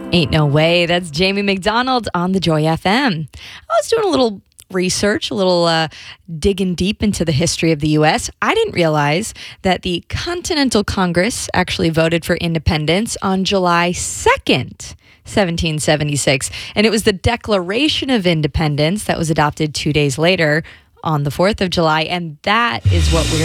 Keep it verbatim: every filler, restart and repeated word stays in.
Ain't no way. That's Jamie McDonald on the Joy F M. I was doing a little research, a little uh, digging deep into the history of the U S. I didn't realize that the Continental Congress actually voted for independence on July second, seventeen seventy-six. And it was the Declaration of Independence that was adopted two days later on the fourth of July. And that is what we're